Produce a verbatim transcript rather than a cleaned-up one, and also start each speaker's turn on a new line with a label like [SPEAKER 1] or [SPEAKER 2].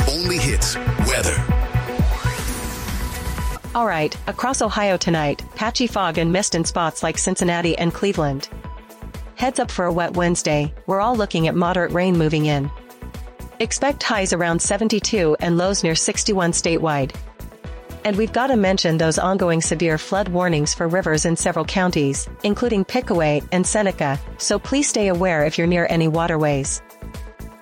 [SPEAKER 1] only hits, weather.
[SPEAKER 2] All right, across Ohio tonight, patchy fog and mist in spots like Cincinnati and Cleveland. Heads up for a wet Wednesday, we're all looking at moderate rain moving in. Expect highs around seventy-two and lows near sixty-one statewide. And we've got to mention those ongoing severe flood warnings for rivers in several counties, including Pickaway and Seneca, so please stay aware if you're near any waterways.